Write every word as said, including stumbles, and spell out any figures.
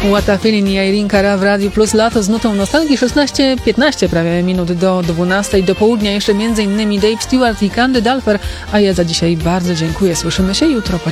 What a Feeling i Irene Cara w Radiu Plus Lato z nutą nostalgii. Szesnaście piętnaście prawie minut do dwunastej. Do południa jeszcze m.in. Dave Stewart i Candy Dulfer, a ja za dzisiaj bardzo dziękuję. Słyszymy się jutro po